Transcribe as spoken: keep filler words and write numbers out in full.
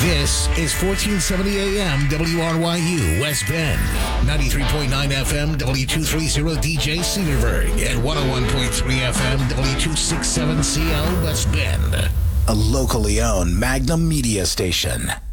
This is fourteen seventy A M W R Y U West Bend, ninety-three point nine F M W two thirty D J Cedarburg, and one oh one point three F M W two sixty-seven C L West Bend. A locally owned Magnum media station.